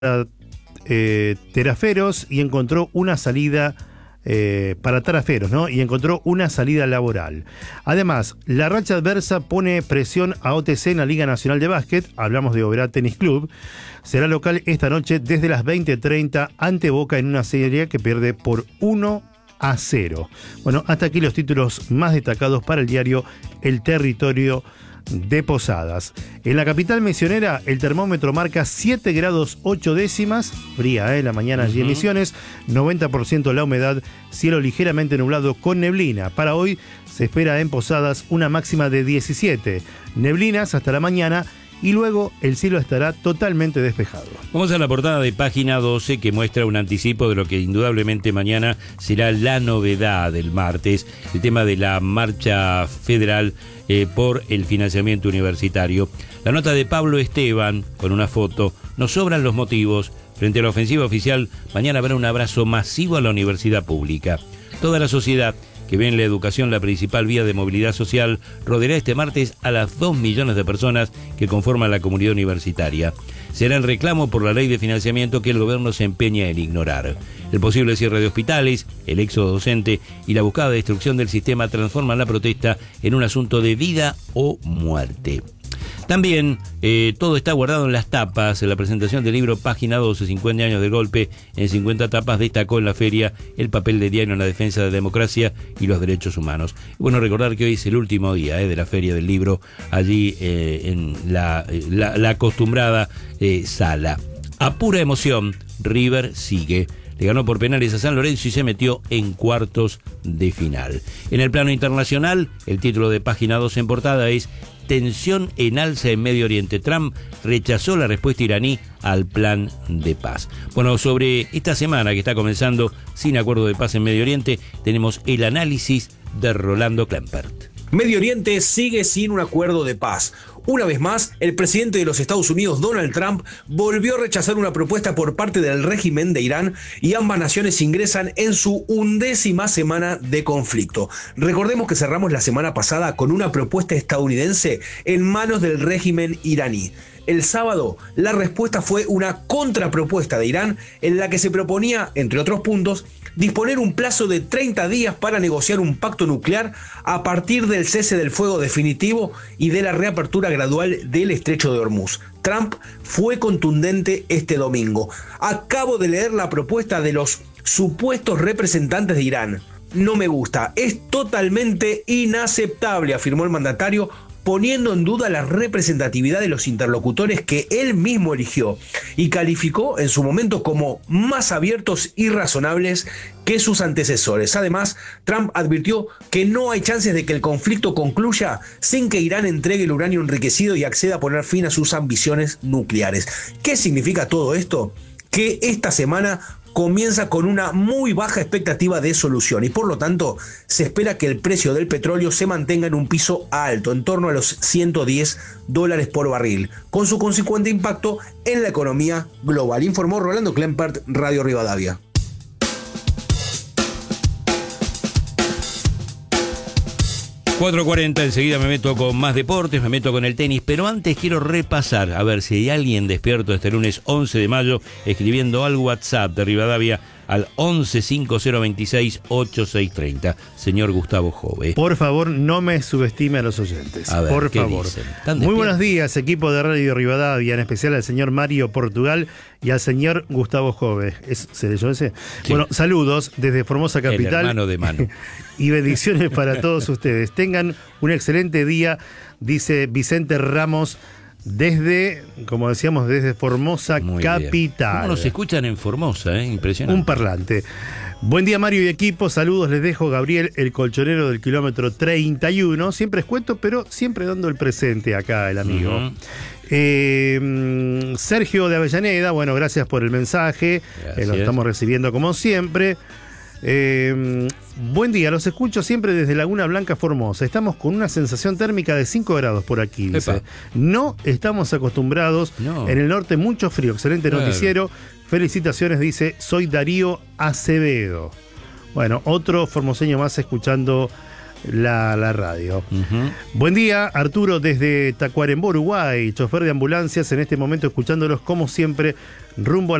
Teraferos y encontró una salida para Taraferos, ¿no? Y encontró una salida laboral. Además, la racha adversa pone presión a OTC en la Liga Nacional de Básquet. Hablamos de Oberá Tenis Club. Será local esta noche desde las 20:30 ante Boca en una serie que pierde por 1-0. Bueno, hasta aquí los títulos más destacados para el diario El Territorio de Posadas. En la capital misionera, el termómetro marca 7 grados 8 décimas, fría la mañana allí en Misiones, 90% la humedad, cielo ligeramente nublado con neblina. Para hoy se espera en Posadas una máxima de 17, neblinas hasta la mañana y luego el cielo estará totalmente despejado. Vamos a la portada de página 12 que muestra un anticipo de lo que indudablemente mañana será la novedad del martes, el tema de la marcha federal por el financiamiento universitario. La nota de Pablo Esteban con una foto, nos sobran los motivos. Frente a la ofensiva oficial, mañana habrá un abrazo masivo a la universidad pública. Toda la sociedad que ve en la educación la principal vía de movilidad social, rodeará este martes a las 2 millones de personas que conforman la comunidad universitaria. Será el reclamo por la ley de financiamiento que el gobierno se empeña en ignorar. El posible cierre de hospitales, el éxodo docente y la buscada destrucción del sistema transforman la protesta en un asunto de vida o muerte. También todo está guardado en las tapas. En la presentación del libro Página 12, 50 años del golpe, en 50 tapas destacó en la feria el papel de diario en la defensa de la democracia y los derechos humanos. Bueno, recordar que hoy es el último día de la feria del libro, allí en la acostumbrada sala. A pura emoción, River sigue. Le ganó por penales a San Lorenzo y se metió en cuartos de final. En el plano internacional, el título de Página 2 en portada es Tensión en alza en Medio Oriente. Trump rechazó la respuesta iraní al plan de paz. Bueno, sobre esta semana que está comenzando sin acuerdo de paz en Medio Oriente, tenemos el análisis de Rolando Klempert. Medio Oriente sigue sin un acuerdo de paz. Una vez más, el presidente de los Estados Unidos, Donald Trump, volvió a rechazar una propuesta por parte del régimen de Irán y ambas naciones ingresan en su 11ª semana de conflicto. Recordemos que cerramos la semana pasada con una propuesta estadounidense en manos del régimen iraní. El sábado, la respuesta fue una contrapropuesta de Irán en la que se proponía, entre otros puntos, disponer un plazo de 30 días para negociar un pacto nuclear a partir del cese del fuego definitivo y de la reapertura gradual del estrecho de Hormuz. Trump fue contundente este domingo. Acabo de leer la propuesta de los supuestos representantes de Irán. No me gusta, es totalmente inaceptable, afirmó el mandatario, poniendo en duda la representatividad de los interlocutores que él mismo eligió y calificó en su momento como más abiertos y razonables que sus antecesores. Además, Trump advirtió que no hay chances de que el conflicto concluya sin que Irán entregue el uranio enriquecido y acceda a poner fin a sus ambiciones nucleares. ¿Qué significa todo esto? Que esta semana comienza con una muy baja expectativa de solución y por lo tanto se espera que el precio del petróleo se mantenga en un piso alto, en torno a los $110 por barril, con su consecuente impacto en la economía global, informó Rolando Klempert, Radio Rivadavia. ...4:40, enseguida me meto con más deportes, me meto con el tenis, pero antes quiero repasar, a ver si hay alguien despierto este lunes 11 de mayo, escribiendo al WhatsApp de Rivadavia al 11 5026 8630, señor Gustavo Jove. Por favor, no me subestime a los oyentes. A ver, por ¿qué favor. dicen? Muy buenos días, equipo de Radio Rivadavia, en especial al señor Mario Portugal y al señor Gustavo Jove. ¿Se leyó ese? Sí. Bueno, saludos desde Formosa Capital. El hermano de mano. Y bendiciones para todos ustedes. Tengan un excelente día, dice Vicente Ramos, desde, como decíamos, desde Formosa Muy Capital. Bien. ¿Cómo nos escuchan en Formosa? Impresionante. Un parlante. Buen día, Mario y equipo. Saludos, les dejo Gabriel, el colchonero del kilómetro 31. Siempre es cuento, pero siempre dando el presente acá, el amigo. Sergio de Avellaneda, bueno, gracias por el mensaje. Lo estamos recibiendo como siempre. Buen día, los escucho siempre desde Laguna Blanca, Formosa. Estamos con una sensación térmica de 5 grados por aquí, dice. No estamos acostumbrados. En el norte mucho frío. Excelente noticiero. Felicitaciones, dice. Soy Darío Acevedo. Bueno, otro formoseño más escuchando la radio. Buen día, Arturo, desde Tacuarembó, Uruguay, chofer de ambulancias, en este momento escuchándolos como siempre, rumbo a